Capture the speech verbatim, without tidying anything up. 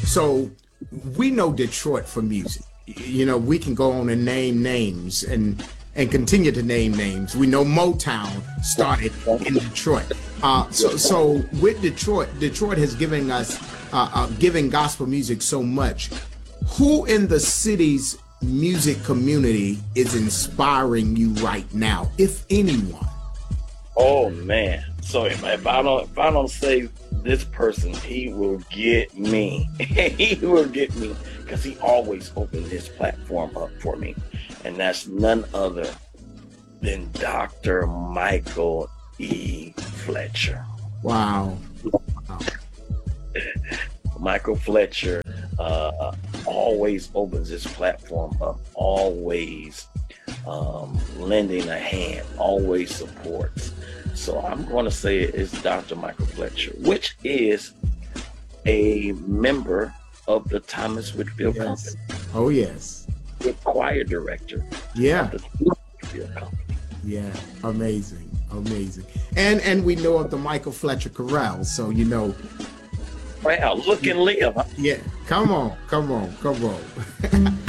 So we know Detroit for music. You know, we can go on and name names and and continue to name names. We know Motown started in Detroit. Uh, so so with Detroit, Detroit has given us uh, uh, giving gospel music so much. Who in the city's music community is inspiring you right now, if anyone? Oh man! So if, if I don't if I don't say this person, he will get me. He will get me because he always opened his platform up for me, and that's none other than Doctor Michael E. Fletcher. Wow. Wow. Michael Fletcher uh, always opens his platform up, always um, lending a hand, always supports. So I'm going to say it's Doctor Michael Fletcher, which is a member of the Thomas Whitfield Yes. Company. Oh yes. The choir director. Yeah. Of the Thomas Whitfield Company. Yeah. Amazing. Amazing. And and we know of the Michael Fletcher Chorale, so you know. Wow, look and live. Huh? Yeah. Come on. Come on. Come on.